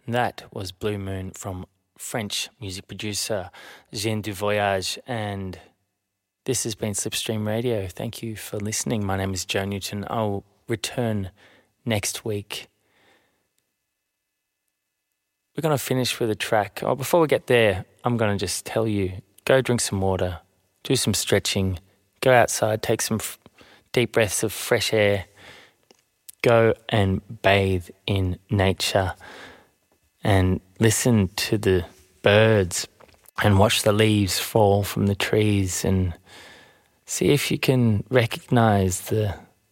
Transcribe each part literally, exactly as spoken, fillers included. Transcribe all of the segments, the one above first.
That was Blue Moon from French music producer Jean du Voyage, and this has been Slipstream Radio. Thank you for listening. My name is Joe Newton. I'll return next week. We're going to finish with a track. Oh, before we get there, I'm going to just tell you, go drink some water, do some stretching, go outside, take some f- deep breaths of fresh air, go and bathe in nature and listen to the birds and watch the leaves fall from the trees and see if you can recognize the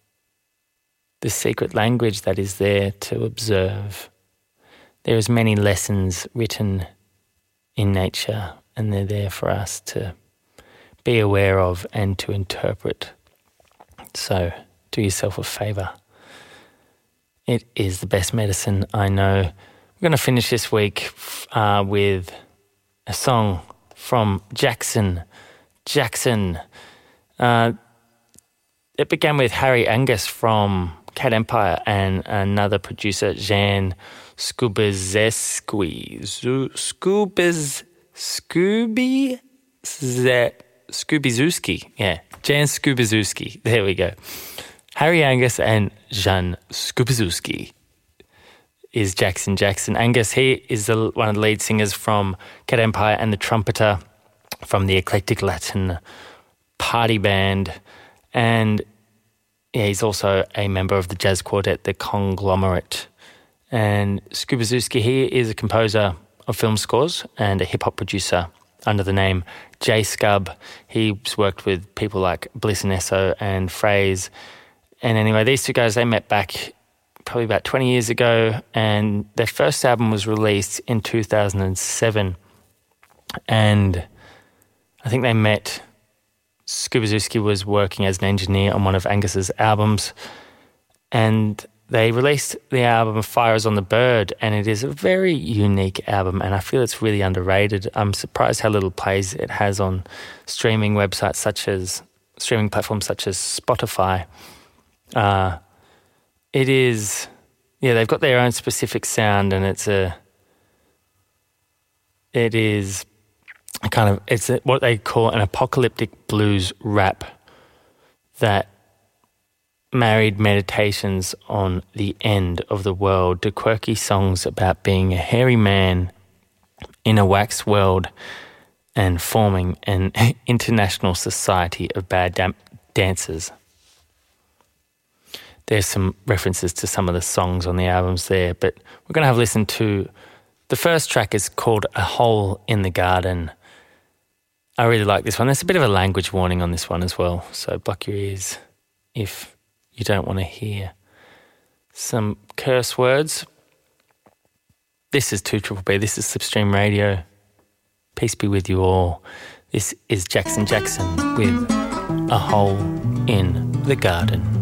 the secret language that is there to observe. There is many lessons written in nature, and they're there for us to be aware of and to interpret. So do yourself a favor. It is the best medicine I know. We're going to finish this week uh, with a song from Jackson. Jackson. Uh, it began with Harry Angus from Cat Empire and another producer, Jan Skubizeski. Skubiz, Scooby, Skubizuski. Yeah, Jan Skubizuski. There we go. Harry Angus and Jan Skubizuski is Jackson Jackson. Angus, he is the, one of the lead singers from Cat Empire and the trumpeter from the Eclectic Latin Party Band. And yeah, he's also a member of the jazz quartet, the Conglomerate. And Skubizuski, he is a composer of film scores and a hip-hop producer under the name J Scub. He's worked with people like Bliss and Esso and Phrase. And anyway, these two guys, they met back probably about twenty years ago, and their first album was released in two thousand seven. And I think they met, Skubizuski was working as an engineer on one of Angus's albums, and they released the album Fires on the Bird, and it is a very unique album, and I feel it's really underrated. I'm surprised how little plays it has on streaming websites such as, streaming platforms such as Spotify. Uh, it is, yeah, they've got their own specific sound, and it's a, it is a kind of, it's a, what they call an apocalyptic blues rap that married meditations on the end of the world to quirky songs about being a hairy man in a wax world and forming an international society of bad dam- dancers. There's some references to some of the songs on the albums there, but we're going to have a listen to, the first track is called A Hole in the Garden. I really like this one. There's a bit of a language warning on this one as well, so block your ears if you don't want to hear some curse words. This is two Triple B, this is Slipstream Radio. Peace be with you all. This is Jackson Jackson with A Hole in the Garden.